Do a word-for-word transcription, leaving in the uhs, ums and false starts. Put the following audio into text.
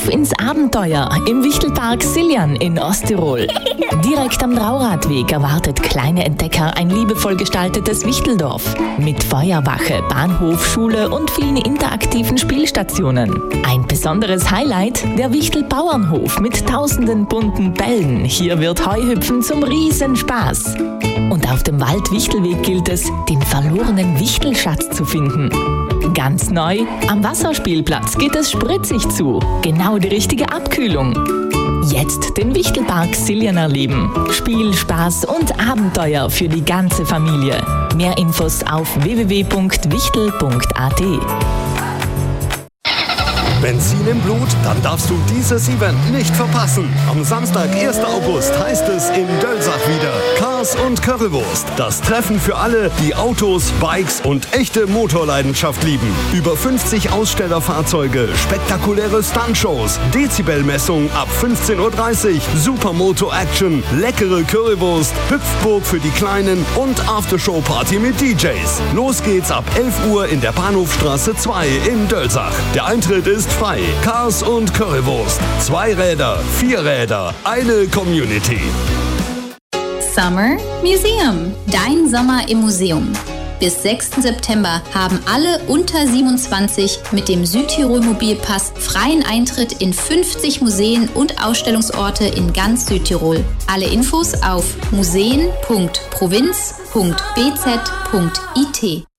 Auf ins Abenteuer im Wichtelpark Siljan in Osttirol. Direkt am Trauradweg erwartet kleine Entdecker ein liebevoll gestaltetes Wichteldorf. Mit Feuerwache, Bahnhof, Schule und vielen interaktiven Spielstationen. Ein besonderes Highlight, der Wichtelbauernhof mit tausenden bunten Bällen. Hier wird Heuhüpfen zum Riesenspaß. Und auf dem Waldwichtelweg gilt es, den verlorenen Wichtelschatz zu finden. Ganz neu, am Wasserspielplatz geht es spritzig zu. Genau die richtige Abkühlung. Jetzt den Wichtelpark Siljan erleben. Spiel, Spaß und Abenteuer für die ganze Familie. Mehr Infos auf w w w punkt wichtel punkt a t. Benzin im Blut? Dann darfst du dieses Event nicht verpassen. Am Samstag, ersten August, heißt es in Dölsach wieder Cars und Currywurst. Das Treffen für alle, die Autos, Bikes und echte Motorleidenschaft lieben. Über fünfzig Ausstellerfahrzeuge, spektakuläre Stuntshows, Dezibelmessung ab fünfzehn Uhr dreißig, Supermoto-Action, leckere Currywurst, Hüpfburg für die Kleinen und Aftershow-Party mit D Js. Los geht's ab elf Uhr in der Bahnhofstraße zwei in Dölsach. Der Eintritt ist frei. Cars und Currywurst. Zwei Räder, vier Räder, eine Community. Summer Museum. Dein Sommer im Museum. Bis sechsten September haben alle unter siebenundzwanzig mit dem Südtirol Mobilpass freien Eintritt in fünfzig Museen und Ausstellungsorte in ganz Südtirol. Alle Infos auf museen punkt provinz punkt b z punkt i t.